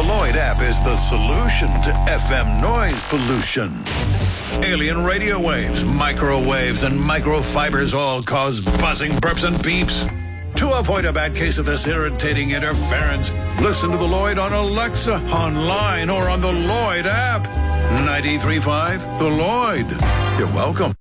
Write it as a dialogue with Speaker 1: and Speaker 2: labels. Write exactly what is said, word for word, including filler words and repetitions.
Speaker 1: The Lloyd app is the solution to F M noise pollution. Alien radio waves, microwaves, and microfibers all cause buzzing, burps, and beeps. To avoid a bad case of this irritating interference, listen to The Lloyd on Alexa, online, or on the Lloyd app. ninety-three point five, The Lloyd. You're welcome.